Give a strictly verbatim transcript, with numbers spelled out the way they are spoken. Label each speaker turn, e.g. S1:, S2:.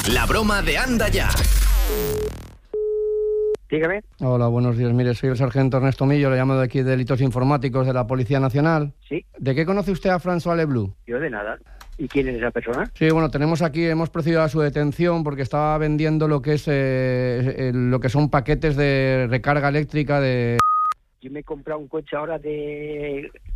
S1: La broma de Anda Ya.
S2: Dígame.
S3: Hola, buenos días. Mire, soy el sargento Ernesto Millo, le llamo de aquí de Delitos Informáticos de la Policía Nacional.
S2: Sí.
S3: ¿De qué conoce usted a François Leblou?
S2: Yo de nada. ¿Y quién es esa persona?
S3: Sí, bueno, tenemos aquí, hemos procedido a su detención porque estaba vendiendo lo que es eh, eh, lo que son paquetes de recarga eléctrica de...
S2: Yo me he comprado un coche ahora de